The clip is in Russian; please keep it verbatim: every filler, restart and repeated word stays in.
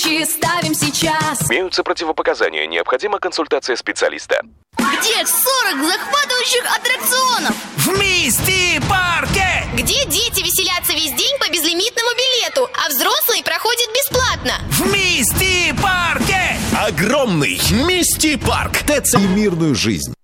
Ставим сейчас. Имеются противопоказания. Необходима консультация специалиста. Где сорок захватывающих аттракционов? В Мисти Парке! Где дети веселятся весь день по безлимитному билету, а взрослые проходят бесплатно? В Мисти Парке! Огромный Мисти Парк. ТЦ и мирную жизнь.